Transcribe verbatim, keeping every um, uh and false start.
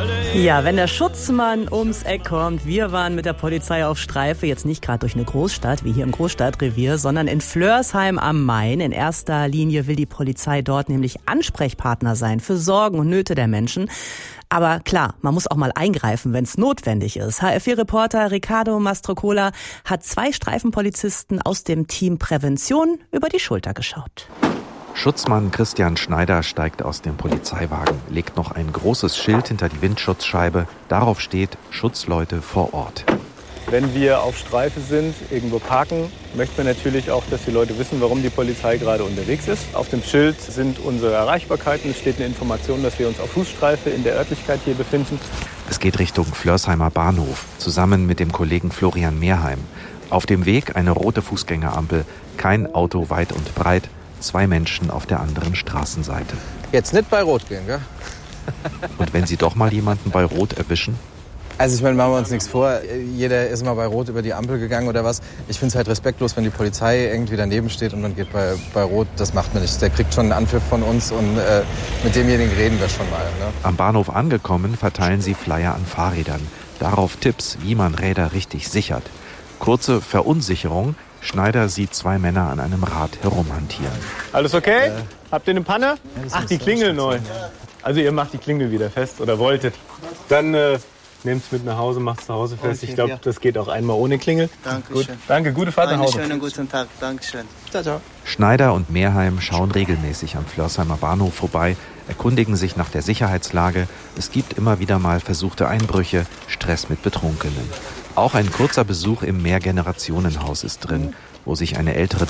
Ja, wenn der Schutzmann ums Eck kommt, wir waren mit der Polizei auf Streife, jetzt nicht gerade durch eine Großstadt, wie hier im Großstadtrevier, sondern in Flörsheim am Main. In erster Linie will die Polizei dort nämlich Ansprechpartner sein für Sorgen und Nöte der Menschen. Aber klar, man muss auch mal eingreifen, wenn es notwendig ist. H F vier-Reporter Ricardo Mastrocola hat zwei Streifenpolizisten aus dem Team Prävention über die Schulter geschaut. Schutzmann Christian Schneider steigt aus dem Polizeiwagen, legt noch ein großes Schild hinter die Windschutzscheibe. Darauf steht Schutzleute vor Ort. Wenn wir auf Streife sind, irgendwo parken, möchten wir natürlich auch, dass die Leute wissen, warum die Polizei gerade unterwegs ist. Auf dem Schild sind unsere Erreichbarkeiten. Es steht eine Information, dass wir uns auf Fußstreife in der Örtlichkeit hier befinden. Es geht Richtung Flörsheimer Bahnhof, zusammen mit dem Kollegen Florian Mehrheim. Auf dem Weg eine rote Fußgängerampel, kein Auto weit und breit. Zwei Menschen auf der anderen Straßenseite. Jetzt nicht bei Rot gehen, gell? Und wenn Sie doch mal jemanden bei Rot erwischen? Also ich meine, machen wir uns nichts vor. Jeder ist mal bei Rot über die Ampel gegangen oder was. Ich finde es halt respektlos, wenn die Polizei irgendwie daneben steht und dann geht bei, bei Rot. Das macht man nicht. Der kriegt schon einen Anpfiff von uns und äh, mit demjenigen reden wir schon mal. Ne? Am Bahnhof angekommen, verteilen Sie Flyer an Fahrrädern. Darauf Tipps, wie man Räder richtig sichert. Kurze Verunsicherung. Schneider sieht zwei Männer an einem Rad herumhantieren. Alles okay? Äh, Habt ihr eine Panne? Ja, Ach, die Klingel neu. Also ihr macht die Klingel wieder fest oder wolltet. Dann äh, nehmt es mit nach Hause, macht es zu Hause fest. Okay, ich glaube, ja. Das geht auch einmal ohne Klingel. Dankeschön. Gut. Danke, gute Fahrt nach Hause. Einen schönen guten Tag. Dankeschön. Ciao, ciao. Schneider und Mehrheim schauen regelmäßig am Flörsheimer Bahnhof vorbei, erkundigen sich nach der Sicherheitslage. Es gibt immer wieder mal versuchte Einbrüche, Stress mit Betrunkenen. Auch ein kurzer Besuch im Mehrgenerationenhaus ist drin, wo sich eine ältere